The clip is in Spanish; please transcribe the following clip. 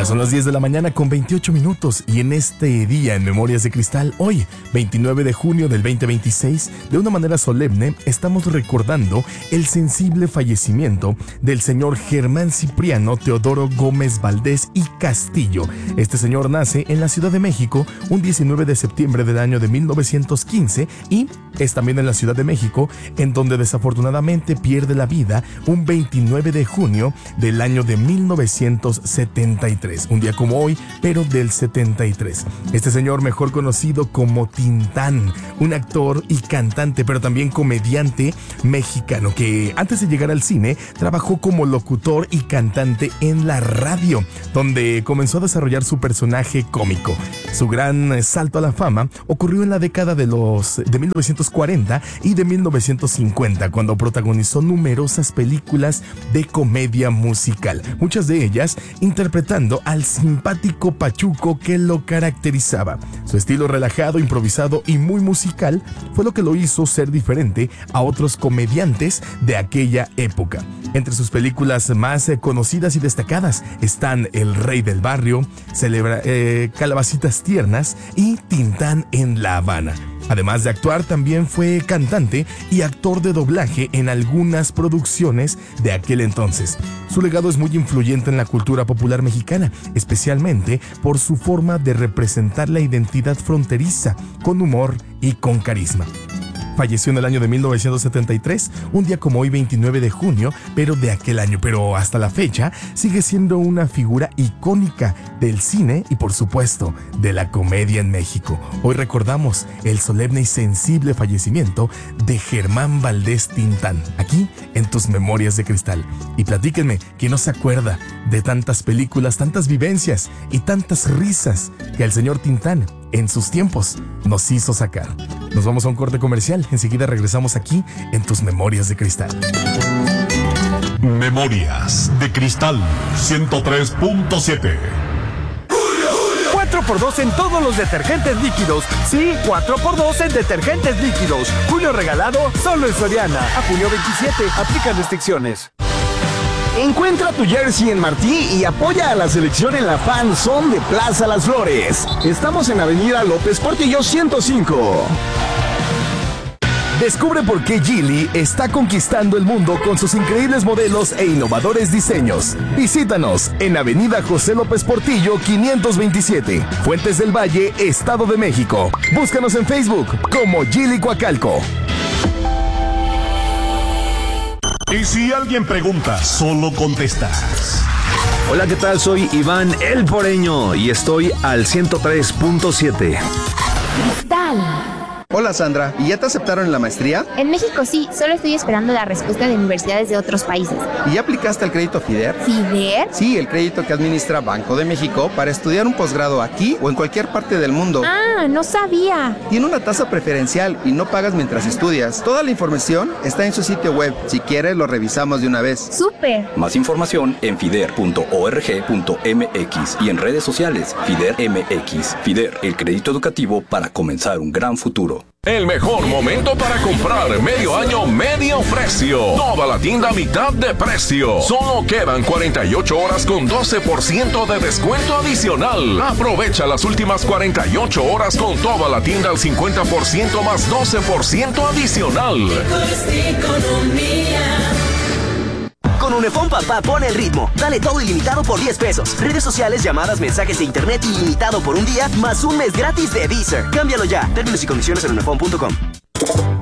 son las 10 de la mañana con 28 minutos y en este día en Memorias de Cristal, hoy, 29 de junio del 2026, de una manera solemne, estamos recordando el sensible fallecimiento del señor Germán Cipriano Teodoro Gómez Valdés y Castillo. Este señor nace en la Ciudad de México un 19 de septiembre del año de 1915 y es también en la Ciudad de México en donde desafortunadamente pierde la vida un 29 de junio del año de 1973. Un día como hoy, pero del 73. Este señor, mejor conocido como Tintán, un actor y cantante, pero también comediante mexicano, que antes de llegar al cine, trabajó como locutor y cantante en la radio, donde comenzó a desarrollar su personaje cómico. Su gran salto a la fama ocurrió en la década de 1940 y de 1950, cuando protagonizó numerosas películas de comedia musical, muchas de ellas interpretando al simpático pachuco que lo caracterizaba. Su estilo relajado, improvisado y muy musical fue lo que lo hizo ser diferente a otros comediantes de aquella época. Entre sus películas más conocidas y destacadas están El Rey del Barrio, Calabacitas Tiernas y Tintán en La Habana. Además de actuar, también fue cantante y actor de doblaje en algunas producciones de aquel entonces. Su legado es muy influyente en la cultura popular mexicana, especialmente por su forma de representar la identidad fronteriza, con humor y con carisma. Falleció en el año de 1973, un día como hoy, 29 de junio, pero de aquel año. Pero hasta la fecha sigue siendo una figura icónica del cine y, por supuesto, de la comedia en México. Hoy recordamos el solemne y sensible fallecimiento de Germán Valdés Tintán, aquí en tus Memorias de Cristal. Y platíquenme, ¿quién no se acuerda de tantas películas, tantas vivencias y tantas risas que el señor Tintán en sus tiempos nos hizo sacar? Nos vamos a un corte comercial. Enseguida regresamos aquí en tus Memorias de Cristal. Memorias de Cristal 103.7. 4x2 en todos los detergentes líquidos. Sí, 4x2 en detergentes líquidos. Julio regalado solo en Soriana. A junio 27. Aplican restricciones. Encuentra tu jersey en Martí y apoya a la selección en la Fan Zone de Plaza Las Flores. Estamos en Avenida López Portillo 105. Descubre por qué Geely está conquistando el mundo con sus increíbles modelos e innovadores diseños. Visítanos en Avenida José López Portillo 527, Fuentes del Valle, Estado de México. Búscanos en Facebook como Geely Coacalco. Y si alguien pregunta, solo contestas. Hola, ¿qué tal? Soy Iván El Poreño y estoy al 103.7. Cristal. Hola Sandra, ¿y ya te aceptaron en la maestría? En México sí, solo estoy esperando la respuesta de universidades de otros países. ¿Y ya aplicaste al crédito FIDER? ¿FIDER? Sí, el crédito que administra Banco de México para estudiar un posgrado aquí o en cualquier parte del mundo. Ah, no sabía. Tiene una tasa preferencial y no pagas mientras estudias. Toda la información está en su sitio web. Si quieres, lo revisamos de una vez. ¡Súper! Más información en fider.org.mx y en redes sociales FIDER MX. FIDER, el crédito educativo para comenzar un gran futuro. El mejor momento para comprar medio año, medio precio. Toda la tienda a mitad de precio. Solo quedan 48 horas con 12% de descuento adicional. Aprovecha las últimas 48 horas con toda la tienda al 50% más 12% adicional. Con Unifón Papá pone el ritmo. Dale todo ilimitado por 10 pesos. Redes sociales, llamadas, mensajes de internet ilimitado por un día, más un mes gratis de Deezer. Cámbialo ya. Términos y condiciones en unifón.com.